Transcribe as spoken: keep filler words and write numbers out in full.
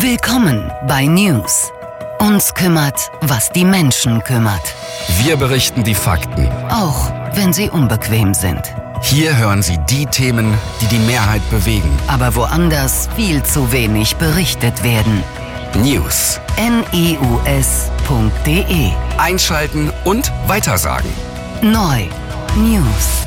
Willkommen bei News. Uns kümmert, was die Menschen kümmert. Wir berichten die Fakten, auch wenn sie unbequem sind. Hier hören Sie die Themen, die die Mehrheit bewegen. Aber woanders viel zu wenig berichtet werden. News. news punkt de. Einschalten und weitersagen. Neu. News.